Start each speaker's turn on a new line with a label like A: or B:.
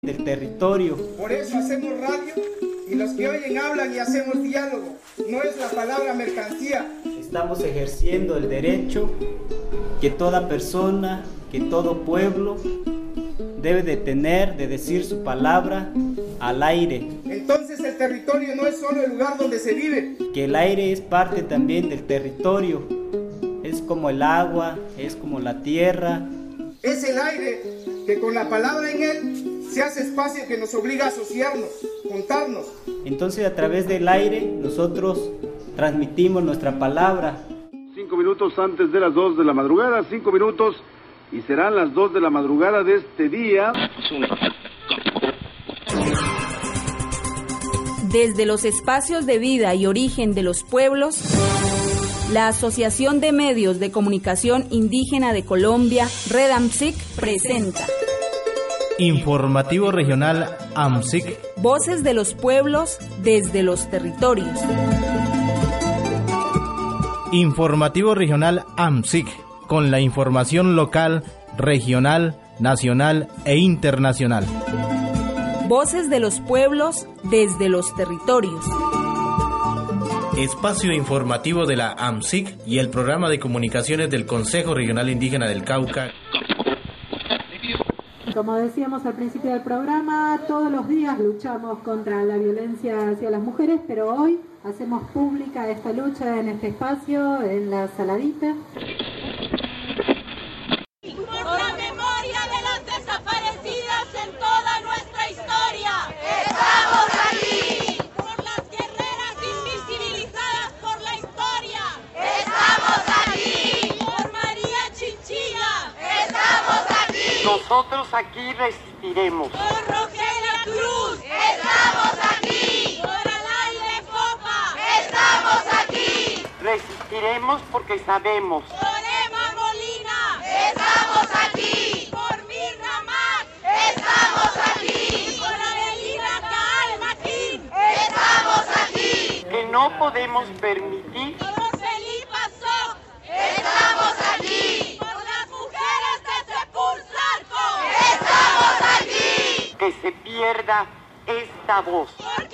A: del territorio.
B: Por eso hacemos radio y los que oyen hablan y hacemos diálogo. No es la palabra mercancía.
A: Estamos ejerciendo el derecho que toda persona, que todo pueblo debe de tener, de decir su palabra al aire.
B: Entonces el territorio no es solo el lugar donde se vive.
A: Que el aire es parte también del territorio. Es como el agua, es como la tierra.
B: Es el aire que con la palabra en él se hace espacio que nos obliga a asociarnos, juntarnos.
A: Entonces a través del aire nosotros transmitimos nuestra palabra.
C: 5 minutos antes de las 2 de la madrugada, 5 minutos y serán las 2 de la madrugada de este día.
D: Desde los espacios de vida y origen de los pueblos, la Asociación de Medios de Comunicación Indígena de Colombia, Red AMSIC, presenta
E: Informativo Regional AMSIC.
D: Voces de los pueblos desde los territorios.
E: Informativo Regional AMSIC, con la información local, regional, nacional e internacional.
D: Voces de los pueblos desde los territorios.
E: Espacio informativo de la AMSIC y el programa de comunicaciones del Consejo Regional Indígena del Cauca.
F: Como decíamos al principio del programa, todos los días luchamos contra la violencia hacia las mujeres, pero hoy hacemos pública esta lucha en este espacio, en la Saladita.
G: Por la memoria de las desaparecidas en toda nuestra historia. ¡Estamos aquí! Por las guerreras invisibilizadas por la historia. ¡Estamos aquí! Por María Chinchilla. ¡Estamos aquí!
H: Nosotros aquí resistiremos.
G: Por Rogelia Cruz. ¡Estamos aquí! Por Alaide Popa. ¡Estamos aquí!
H: Resistiremos porque sabemos.
G: Por Emma Molina. ¡Estamos aquí! Por Mirna Mac. ¡Estamos aquí! Por Adelina Caal Maquín. ¡Estamos aquí!
H: Que no podemos permitir.
G: Por Felipa Soc. ¡Estamos aquí! Por las mujeres de Sepulsarco. ¡Estamos aquí!
H: Que se pierda esta voz.
G: Por